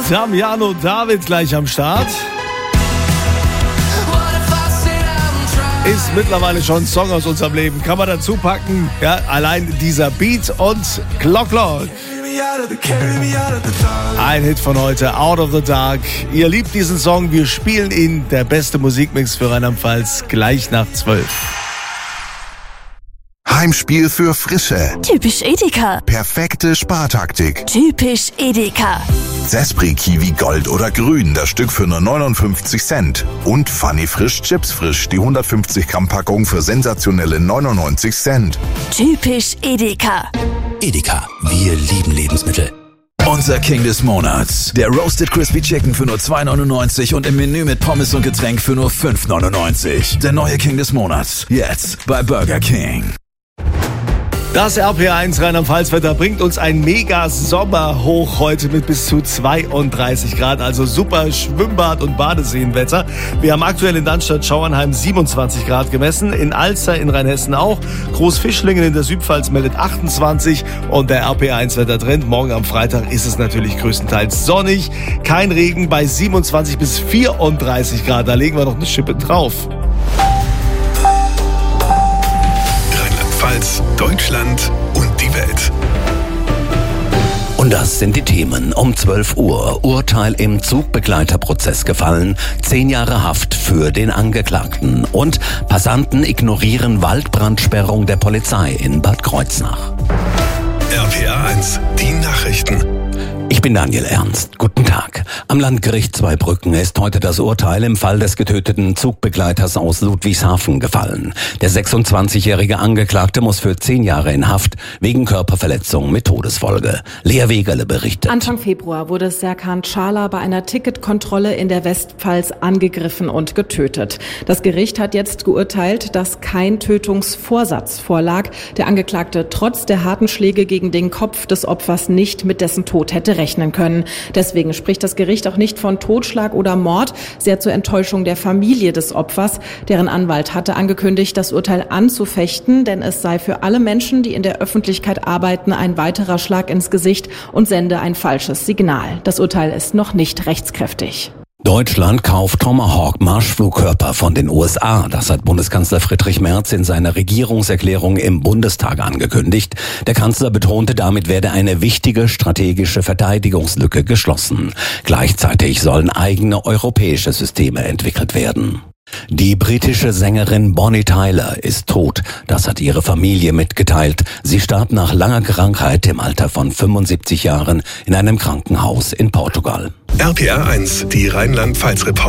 Damiano David gleich am Start. Ist mittlerweile schon ein Song aus unserem Leben. Kann man dazu packen. Ja, allein dieser Beat und Clock Clock. Ein Hit von heute, Out of the Dark. Ihr liebt diesen Song, wir spielen ihn. Der beste Musikmix für Rheinland-Pfalz gleich nach 12. Heimspiel für Frische. Typisch Edeka. Perfekte Spartaktik. Typisch Edeka. Sespri Kiwi Gold oder Grün, das Stück für nur 59 Cent. Und Funny Frisch Chips Frisch, die 150 Gramm Packung für sensationelle 99 Cent. Typisch Edeka. Edeka, wir lieben Lebensmittel. Unser King des Monats. Der Roasted Crispy Chicken für nur 2,99 und im Menü mit Pommes und Getränk für nur 5,99. Der neue King des Monats. Jetzt bei Burger King. Das RPR1 Rheinland-Pfalz-Wetter bringt uns ein mega Sommerhoch heute mit bis zu 32 Grad, also super Schwimmbad- und Badeseenwetter. Wir haben aktuell in Dannstatt-Schauernheim 27 Grad gemessen, in Alster in Rheinhessen auch. Großfischlingen in der Südpfalz meldet 28 und der RPR1-Wettertrend. Morgen am Freitag ist es natürlich größtenteils sonnig, kein Regen bei 27 bis 34 Grad. Da legen wir noch eine Schippe drauf. Deutschland und die Welt. Und das sind die Themen. Um 12 Uhr. Urteil im Zugbegleiterprozess gefallen. 10 Jahre Haft für den Angeklagten. Und Passanten ignorieren Waldbrandsperrung der Polizei in Bad Kreuznach. RPR1, die Nachrichten. Ich bin Daniel Ernst. Guten Tag. Am Landgericht Zweibrücken ist heute das Urteil im Fall des getöteten Zugbegleiters aus Ludwigshafen gefallen. Der 26-jährige Angeklagte muss für 10 Jahre in Haft wegen Körperverletzung mit Todesfolge. Lea Wegerle berichtet. Anfang Februar wurde Serkan Çağlar bei einer Ticketkontrolle in der Westpfalz angegriffen und getötet. Das Gericht hat jetzt geurteilt, dass kein Tötungsvorsatz vorlag. Der Angeklagte trotz der harten Schläge gegen den Kopf des Opfers nicht mit dessen Tod hätte rechnen können. Deswegen spricht das Gericht auch nicht von Totschlag oder Mord, sehr zur Enttäuschung der Familie des Opfers. Deren Anwalt hatte angekündigt, das Urteil anzufechten, denn es sei für alle Menschen, die in der Öffentlichkeit arbeiten, ein weiterer Schlag ins Gesicht und sende ein falsches Signal. Das Urteil ist noch nicht rechtskräftig. Deutschland kauft Tomahawk-Marschflugkörper von den USA. Das hat Bundeskanzler Friedrich Merz in seiner Regierungserklärung im Bundestag angekündigt. Der Kanzler betonte, damit werde eine wichtige strategische Verteidigungslücke geschlossen. Gleichzeitig sollen eigene europäische Systeme entwickelt werden. Die britische Sängerin Bonnie Tyler ist tot. Das hat ihre Familie mitgeteilt. Sie starb nach langer Krankheit im Alter von 75 Jahren in einem Krankenhaus in Portugal. RPR1, die Rheinland-Pfalz-Reporter.